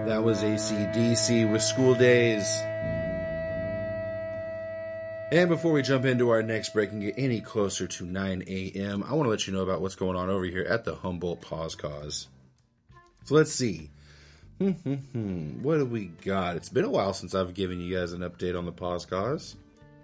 That was AC/DC with School Days. And before we jump into our next break and get any closer to 9 a.m., I want to let you know about what's going on over here at the Humboldt Pause Cause. So let's see. What do we got? It's been a while since I've given you guys an update on the Pause Cause.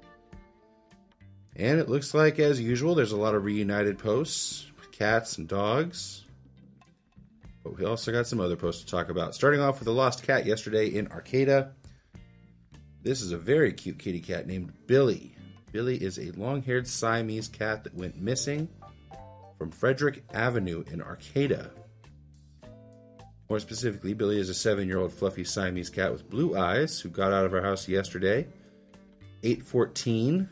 And it looks like, as usual, there's a lot of reunited posts with cats and dogs. But we also got some other posts to talk about. Starting off with a lost cat yesterday in Arcata. This is a very cute kitty cat named Billy. Billy is a long-haired Siamese cat that went missing from Frederick Avenue in Arcata. More specifically, Billy is a 7-year-old fluffy Siamese cat with blue eyes who got out of our house yesterday, 8:14.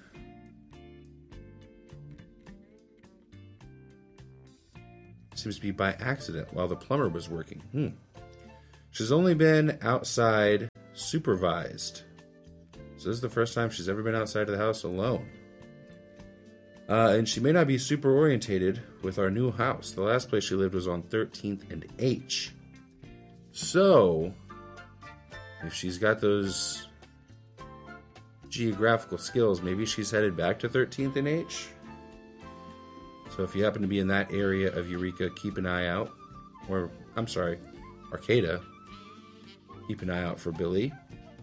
Seems to be by accident while the plumber was working. She's only been outside supervised. So this is the first time she's ever been outside of the house alone. And she may not be super orientated with our new house. The last place she lived was on 13th and H. So, if she's got those geographical skills, maybe she's headed back to 13th and H. So if you happen to be in that area of Eureka, keep an eye out. Or, I'm sorry, Arcata. Keep an eye out for Billy.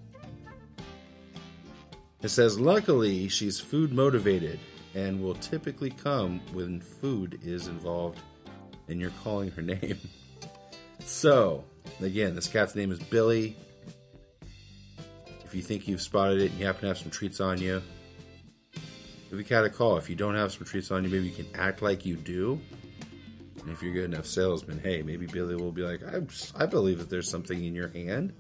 It says, luckily, she's food motivated and will typically come when food is involved and you're calling her name. So, again, this cat's name is Billy. If you think you've spotted it and you happen to have some treats on you, give the cat a call. If you don't have some treats on you, maybe you can act like you do. And if you're a good enough salesman, hey, maybe Billy will be like, I believe that there's something in your hand.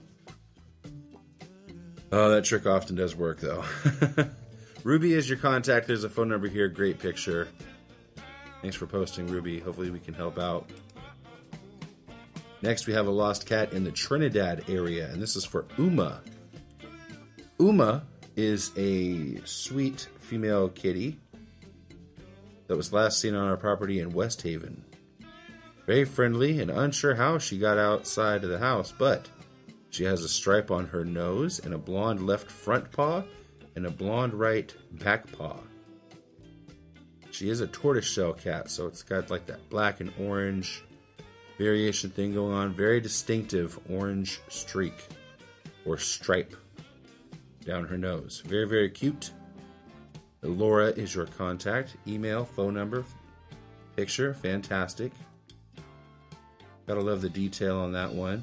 Oh, that trick often does work, though. Ruby is your contact. There's a phone number here. Great picture. Thanks for posting, Ruby. Hopefully we can help out. Next, we have a lost cat in the Trinidad area, and this is for Uma. Uma is a sweet female kitty that was last seen on our property in West Haven. Very friendly and unsure how she got outside of the house, but she has a stripe on her nose and a blonde left front paw and a blonde right back paw. She is a tortoiseshell cat, so it's got like that black and orange variation thing going on. Very distinctive orange streak or stripe down her nose. Very, very cute. Laura is your contact. Email, phone number, picture. Fantastic. Gotta love the detail on that one.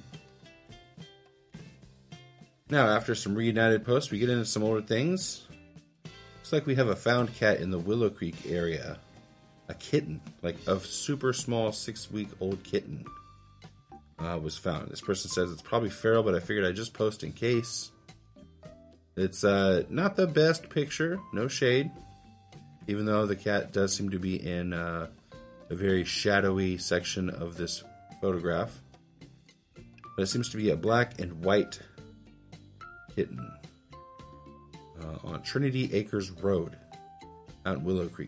Now, after some reunited posts, we get into some older things. Looks like we have a found cat in the Willow Creek area. A kitten, like a super small 6-week-old kitten, was found. This person says it's probably feral, but I figured I'd just post in case. It's not the best picture, no shade, even though the cat does seem to be in a very shadowy section of this photograph. But it seems to be a black and white kitten on Trinity Acres Road out in Willow Creek.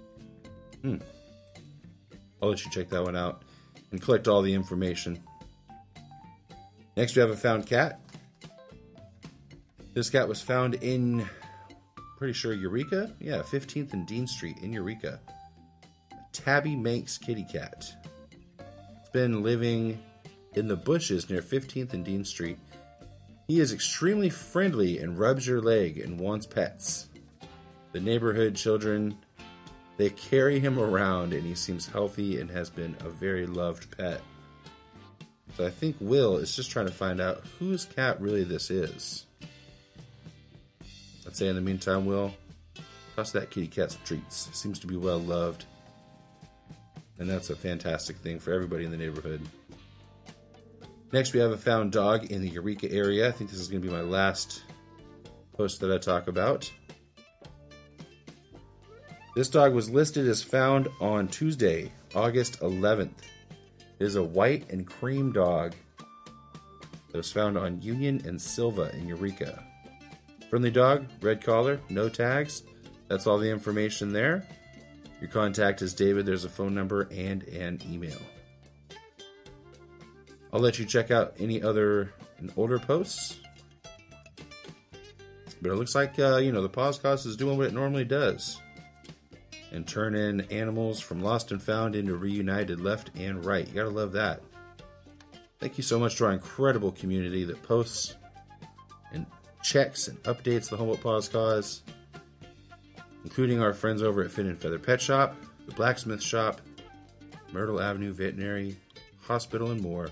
I'll let you check that one out and collect all the information. Next, we have a found cat. This cat was found in, pretty sure, Eureka? Yeah, 15th and Dean Street in Eureka. A Tabby Manx kitty cat. It's been living in the bushes near 15th and Dean Street. He is extremely friendly and rubs your leg and wants pets. The neighborhood children, they carry him around and he seems healthy and has been a very loved pet. So I think Will is just trying to find out whose cat really this is. I'd say in the meantime, Will, toss that kitty cat some treats. Seems to be well loved. And that's a fantastic thing for everybody in the neighborhood. Next, we have a found dog in the Eureka area. I think this is going to be my last post that I talk about. This dog was listed as found on Tuesday, August 11th. It is a white and cream dog that was found on Union and Silva in Eureka. Friendly dog, red collar, no tags. That's all the information there. Your contact is David. There's a phone number and an email. I'll let you check out any other older posts. But it looks like, the podcast is doing what it normally does. And turning animals from lost and found into reunited left and right. You gotta love that. Thank you so much to our incredible community that posts and checks and updates the Humboldt Podcast, including our friends over at Fin and Feather Pet Shop, the Blacksmith Shop, Myrtle Avenue Veterinary Hospital, and more.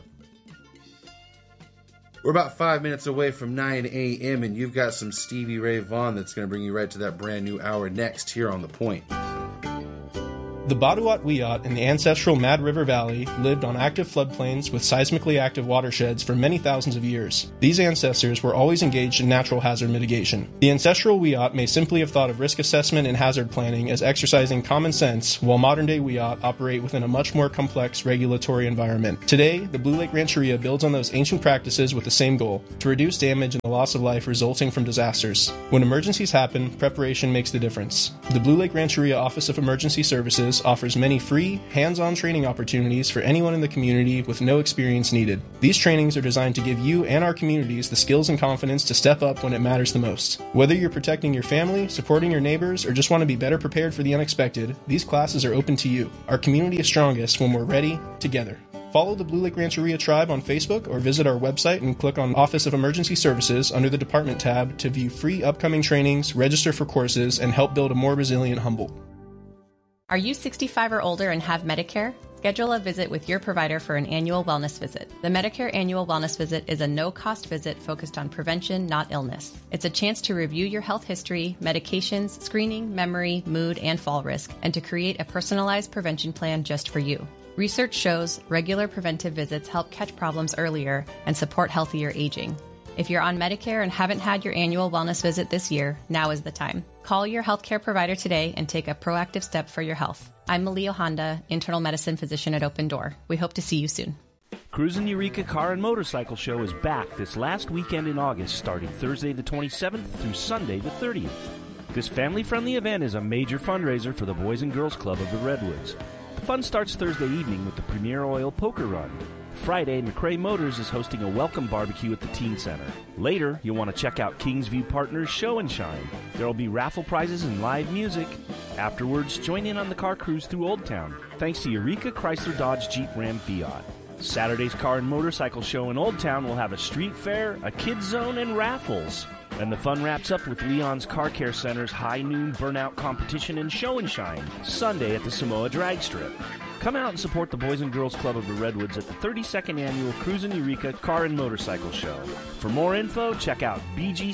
We're about 5 minutes away from 9 a.m., and you've got some Stevie Ray Vaughan that's going to bring you right to that brand new hour next here on The Point. The Baduat Wiyot in the ancestral Mad River Valley lived on active floodplains with seismically active watersheds for many thousands of years. These ancestors were always engaged in natural hazard mitigation. The ancestral Wiyot may simply have thought of risk assessment and hazard planning as exercising common sense, while modern-day Wiyot operate within a much more complex regulatory environment. Today, the Blue Lake Rancheria builds on those ancient practices with the same goal: to reduce damage and the loss of life resulting from disasters. When emergencies happen, preparation makes the difference. The Blue Lake Rancheria Office of Emergency Services offers many free, hands-on training opportunities for anyone in the community with no experience needed. These trainings are designed to give you and our communities the skills and confidence to step up when it matters the most. Whether you're protecting your family, supporting your neighbors, or just want to be better prepared for the unexpected, these classes are open to you. Our community is strongest when we're ready, together. Follow the Blue Lake Rancheria Tribe on Facebook or visit our website and click on Office of Emergency Services under the Department tab to view free upcoming trainings, register for courses, and help build a more resilient Humboldt. Are you 65 or older and have Medicare? Schedule a visit with your provider for an annual wellness visit. The Medicare Annual Wellness Visit is a no-cost visit focused on prevention, not illness. It's a chance to review your health history, medications, screening, memory, mood, and fall risk, and to create a personalized prevention plan just for you. Research shows regular preventive visits help catch problems earlier and support healthier aging. If you're on Medicare and haven't had your annual wellness visit this year, now is the time. Call your healthcare provider today and take a proactive step for your health. I'm Malia Honda, internal medicine physician at Open Door. We hope to see you soon. Cruisin' Eureka Car and Motorcycle Show is back this last weekend in August, starting Thursday the 27th through Sunday the 30th. This family-friendly event is a major fundraiser for the Boys and Girls Club of the Redwoods. The fun starts Thursday evening with the Premier Oil Poker Run. Friday, McRae Motors is hosting a welcome barbecue at the Teen Center. Later, you'll want to check out Kingsview Partners Show and Shine. There will be raffle prizes and live music. Afterwards, join in on the car cruise through Old Town, thanks to Eureka Chrysler Dodge Jeep Ram Fiat. Saturday's Car and Motorcycle Show in Old Town will have a street fair, a kids zone, and raffles. And the fun wraps up with Leon's Car Care Center's High Noon Burnout Competition and Show and Shine, Sunday at the Samoa Drag Strip. Come out and support the Boys and Girls Club of the Redwoods at the 32nd Annual Cruisin' Eureka Car and Motorcycle Show. For more info, check out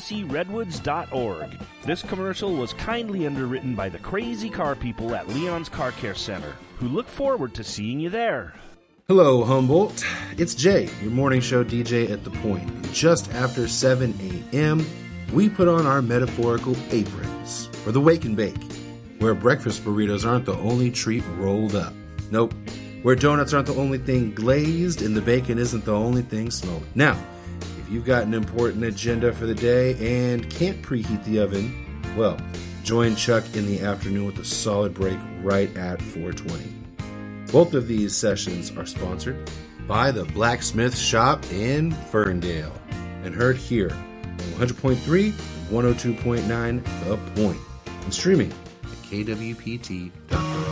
bgcredwoods.org. This commercial was kindly underwritten by the crazy car people at Leon's Car Care Center, who look forward to seeing you there. Hello, Humboldt. It's Jay, your morning show DJ at The Point. Just after 7 a.m., we put on our metaphorical aprons for the Wake and Bake, where breakfast burritos aren't the only treat rolled up. Nope. Where donuts aren't the only thing glazed and the bacon isn't the only thing smoked. Now, if you've got an important agenda for the day and can't preheat the oven, well, join Chuck in the afternoon with a solid break right at 4:20. Both of these sessions are sponsored by the Blacksmith Shop in Ferndale and heard here on 100.3 and 102.9 The Point and streaming at kwpt.org.